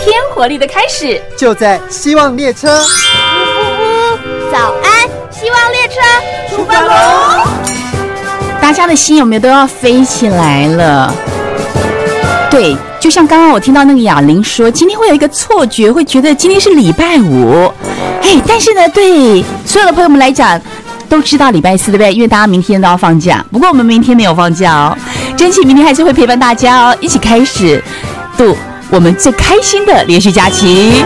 天活力的开始， 就在希望列车。 早安，希望列车出发喽！ 大家的心有没有都要飞起来了？对，就像刚刚我听到那个雅玲说，今天会有一个错觉，会觉得今天是礼拜五。但是呢，对所有的朋友们来讲，都知道礼拜四，对不对？因为大家明天都要放假，不过我们明天没有放假哦。真奇明天还是会陪伴大家哦，一起开始度我们最开心的连续假期。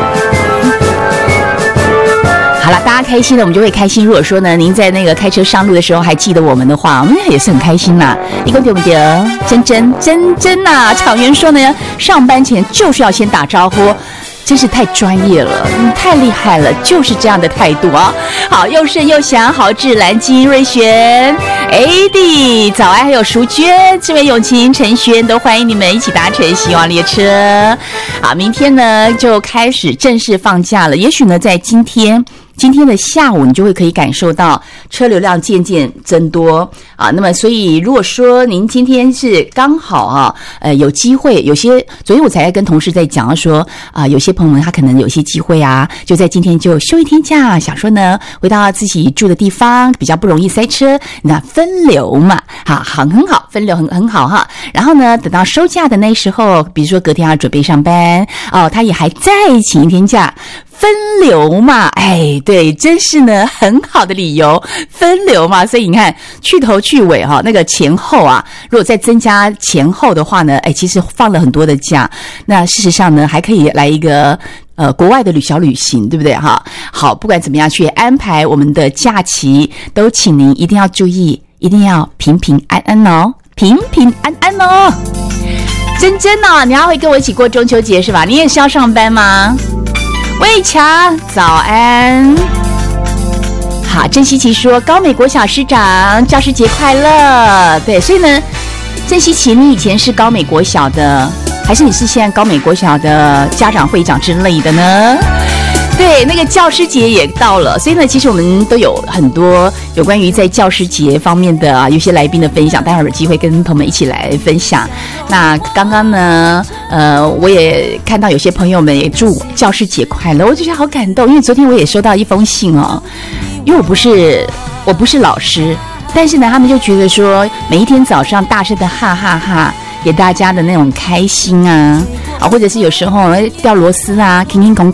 好了，大家开心了，我们就会开心。如果说呢，您在那个开车上路的时候还记得我们的话，我们也是很开心啦。一共对不对？真呐！厂员说呢，上班前就是要先打招呼。真是太专业了，太厉害了，就是这样的态度啊！好，又盛又祥，豪志、蓝金、瑞璇、AD， 早安，还有淑娟、志伟、永晴、陈轩，都欢迎你们一起搭乘希望列车。好，明天呢就开始正式放假了。也许呢，在今天的下午，你就会可以感受到车流量渐渐增多啊。那么，所以如果说您今天是刚好有机会，有些昨天我才跟同事在讲说有些朋友们他可能有些机会啊，就在今天就休一天假，想说呢回到自己住的地方，比较不容易塞车，那分流嘛，很好，分流很好哈。然后呢，等到收假的那时候，比如说隔天要准备上班他也还再请一天假。分流嘛，对，真是呢很好的理由，分流嘛，所以你看去头去尾那个前后啊，如果再增加前后的话呢，其实放了很多的假，那事实上呢还可以来一个国外的小旅行，对不对哈？好，不管怎么样去安排我们的假期，都请您一定要注意，一定要平平安安哦，平平安安哦。真哦，你要会跟我一起过中秋节是吧？你也是要上班吗？魏强，早安。好，郑希琪说高美国小师长教师节快乐。对，所以呢，郑希琪，你以前是高美国小的，还是你是现在高美国小的家长会长之类的呢？对，那个教师节也到了，所以呢，其实我们都有很多有关于在教师节方面的有些来宾的分享，待会儿有机会跟朋友们一起来分享。那刚刚呢，我也看到有些朋友们也祝教师节快乐，我就觉得好感动，因为昨天我也收到一封信哦，因为我不是老师，但是呢，他们就觉得说每一天早上大声的哈哈哈，给大家的那种开心啊，或者是有时候掉螺丝啊，空